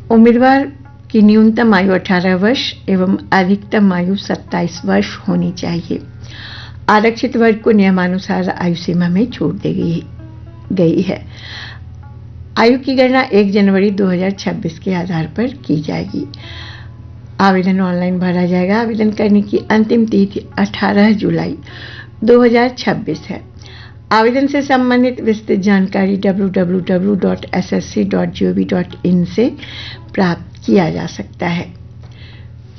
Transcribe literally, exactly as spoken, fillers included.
उम्मीदवार की न्यूनतम आयु अठारह वर्ष एवं अधिकतम आयु सत्ताईस वर्ष होनी चाहिए। आरक्षित वर्ग को नियमानुसार आयु सीमा में छूट दी गई गई है। आयु की गणना एक जनवरी दो हज़ार छब्बीस के आधार पर की जाएगी। आवेदन ऑनलाइन भरा जाएगा। आवेदन करने की अंतिम तिथि अठारह जुलाई दो हज़ार छब्बीस है। आवेदन से संबंधित विस्तृत जानकारी W W W dot S S C dot G O V dot in से प्राप्त किया जा सकता है।